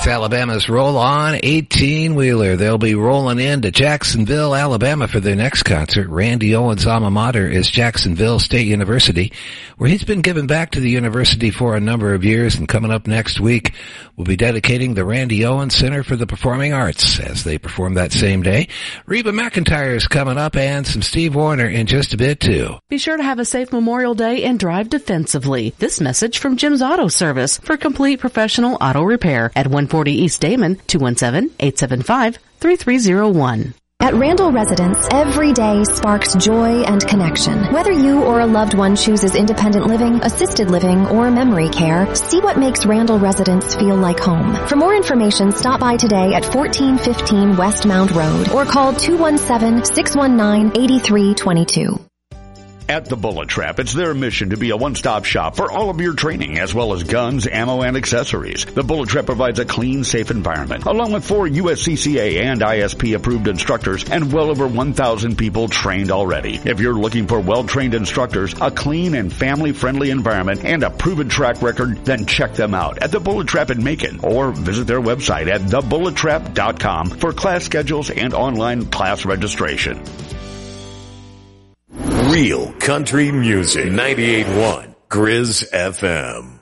Alabama's Roll On 18-wheeler. They'll be rolling into Jacksonville, Alabama for their next concert. Randy Owens' alma mater is Jacksonville State University, where he's been given back to the university for a number of years. And coming up next week, we'll be dedicating the Randy Owens Center for the Performing Arts as they perform that same day. Reba McEntire is coming up and some Steve Wariner in just a bit, too. Be sure to have a safe Memorial Day and drive defensively. This message from Jim's Auto Service for complete professional auto repair at 140 East Damon, 217-875-3301. At Randall Residence, every day sparks joy and connection. Whether you or a loved one chooses independent living, assisted living, or memory care, see what makes Randall Residence feel like home. For more information, stop by today at 1415 West Mound Road or call 217-619-8322. At the Bullet Trap, it's their mission to be a one-stop shop for all of your training, as well as guns, ammo, and accessories. The Bullet Trap provides a clean, safe environment, along with 4 USCCA and ISP-approved instructors and well over 1,000 people trained already. If you're looking for well-trained instructors, a clean and family-friendly environment, and a proven track record, then check them out at the Bullet Trap in Macon, or visit their website at thebullettrap.com for class schedules and online class registration. Real country music. 98.1 Grizz FM.